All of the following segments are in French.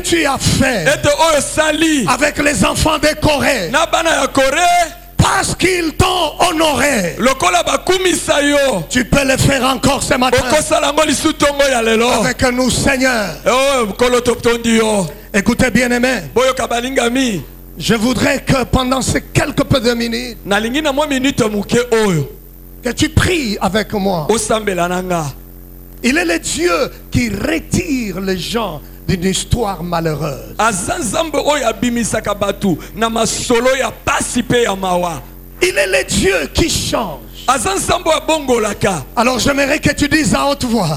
tu as fait avec les enfants de Corée, parce qu'ils t'ont honoré, tu peux le faire encore ce matin avec nous, Seigneur. Écoutez, bien-aimés, je voudrais que pendant ces quelques peu de minutes, que tu pries avec moi. Il est le Dieu qui retire les gens d'une histoire malheureuse. Il est le Dieu qui change. Alors j'aimerais que tu dises à haute voix.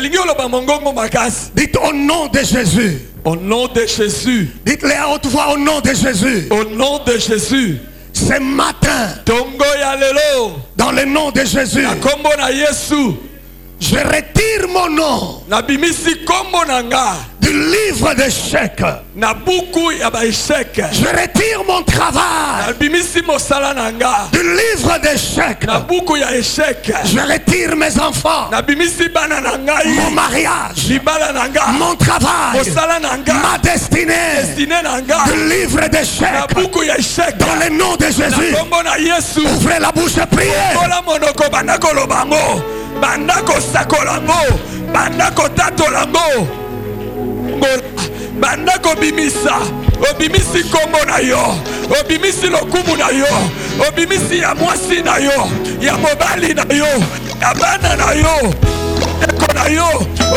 Dites au nom de Jésus. Au nom de Jésus. Dites-le à haute voix, au nom de Jésus. Au nom de Jésus. Ce matin, dans le nom de Jésus, je retire mon nom du livre d'échecs. Je retire mon travail du livre d'échecs. Je retire mes enfants, mon mariage, mon travail, ma destinée du livre d'échecs. Dans le nom de Jésus, ouvrez la bouche et priez. Bandako sakolango, bandako tatolango, bandako bimisa, obimisi kombo na yo, obimisi lokumu na yo, obimisi ya mwasi na yo, ya mobali na yo, ya bana na yo, eko na yo.